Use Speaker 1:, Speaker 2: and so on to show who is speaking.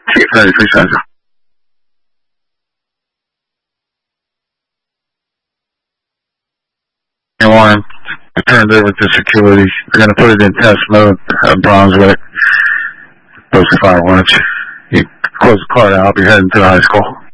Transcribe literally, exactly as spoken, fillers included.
Speaker 1: Chief ninety-three Central. Warren, I turned over to security. We're going to put it in test mode at Brunswick. Post fire watch. You close the car out. I'll be heading to the high school.